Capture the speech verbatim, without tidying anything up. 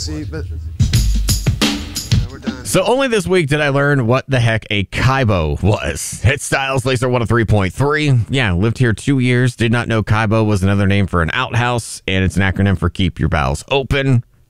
see, but no, we're done. So only this week did I learn what the heck a Kaibo was. Hit Styles, Laser one oh three point three. Yeah, lived here two years. Did not know Kaibo was another name for an outhouse, and it's an acronym for Keep Your Bowels Open.